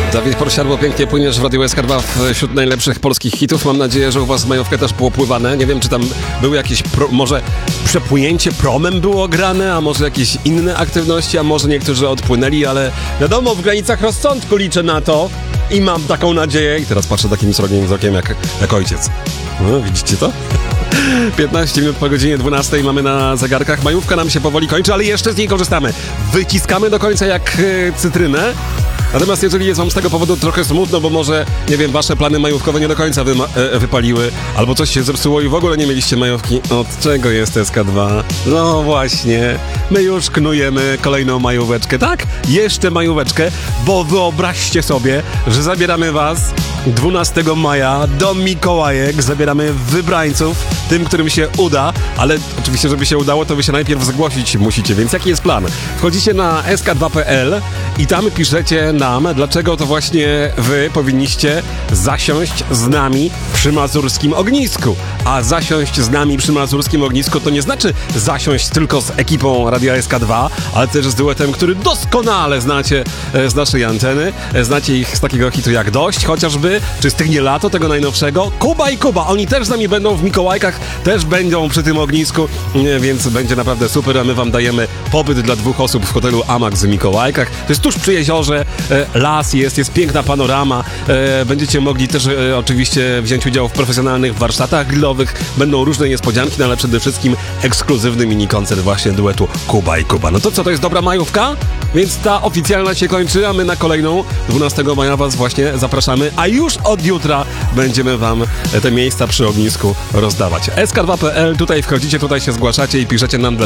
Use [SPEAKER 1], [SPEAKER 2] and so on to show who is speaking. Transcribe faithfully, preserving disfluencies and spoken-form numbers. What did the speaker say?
[SPEAKER 1] Dawid Porsiadło, pięknie płyniesz w Radiu S K dwa wśród najlepszych polskich hitów. Mam nadzieję, że u was majówkę też poopływane. Nie wiem, czy tam były jakieś, pro, może przepłynięcie promem było grane, a może jakieś inne aktywności, a może niektórzy odpłynęli, ale wiadomo, w granicach rozsądku liczę na to i mam taką nadzieję. I teraz patrzę takim srogim wzrokiem jak, jak ojciec. No, widzicie to? piętnaście minut po godzinie dwunastej mamy na zegarkach. Majówka nam się powoli kończy, ale jeszcze z niej korzystamy. Wyciskamy do końca jak y, cytrynę. Natomiast jeżeli jest wam z tego powodu trochę smutno, bo może, nie wiem, wasze plany majówkowe nie do końca wyma- e, wypaliły, albo coś się zepsuło i w ogóle nie mieliście majówki, od czego jest S K dwa? No właśnie, my już knujemy kolejną majóweczkę, tak? Jeszcze majóweczkę, bo wyobraźcie sobie, że zabieramy was dwunastego maja do Mikołajek, zabieramy wybrańców, tym, którym się uda, ale oczywiście, żeby się udało, to wy się najpierw zgłosić musicie, więc jaki jest plan? Wchodzicie na S K dwa kropka P L i tam piszecie nam, dlaczego to właśnie wy powinniście zasiąść z nami przy mazurskim ognisku. A zasiąść z nami przy mazurskim ognisku to nie znaczy zasiąść tylko z ekipą Radia S K dwa, ale też z duetem, który doskonale znacie z naszej anteny. Znacie ich z takiego hitu jak Dość, chociażby, czy Stygnie lato, tego najnowszego. Kuba i Kuba, oni też z nami będą w Mikołajkach, też będą przy tym ognisku, więc będzie naprawdę super, a my wam dajemy pobyt dla dwóch osób w hotelu Amax w Mikołajkach. To jest tuż przy jeziorze, las jest, jest piękna panorama, będziecie mogli też oczywiście wziąć udział w profesjonalnych warsztatach grillowych, będą różne niespodzianki, no ale przede wszystkim ekskluzywny mini koncert właśnie duetu Kuba i Kuba. No to co, to jest dobra majówka? Więc ta oficjalna się kończy, a my na kolejną dwunastego maja was właśnie zapraszamy, a już od jutra będziemy wam te miejsca przy ognisku rozdawać. S K dwa kropka P L, tutaj wchodzicie, tutaj się zgłaszacie i piszecie nam, dlaczego